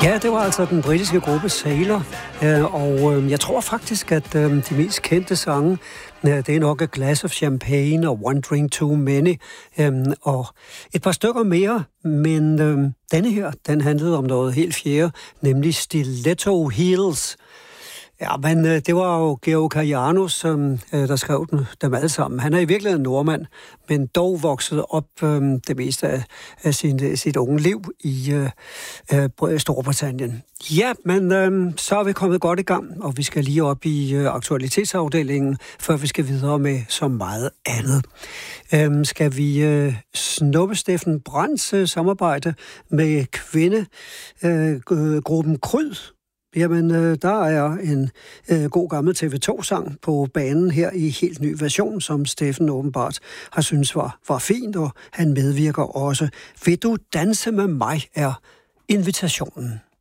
Ja, det var altså den britiske gruppe Sailor, og jeg tror faktisk, at de mest kendte sange, det er nok A Glass of Champagne og One Drink Too Many, og et par stykker mere, men denne her, den handlede om noget helt fjerde, nemlig Stiletto Heels. Ja, men det var jo Georg Karianus, der skrev dem alle sammen. Han er i virkeligheden nordmand, men dog vokset op det meste af sit unge liv i Storbritannien. Ja, men så er vi kommet godt i gang, og vi skal lige op i aktualitetsafdelingen, før vi skal videre med så meget andet. Skal vi snuppe Steffen Brandts samarbejde med kvindegruppen Kryd? Jamen, der er en god gammel TV2-sang på banen her i helt ny version, som Steffen åbenbart har syntes var fint, og han medvirker også. Vil du danse med mig, er invitationen.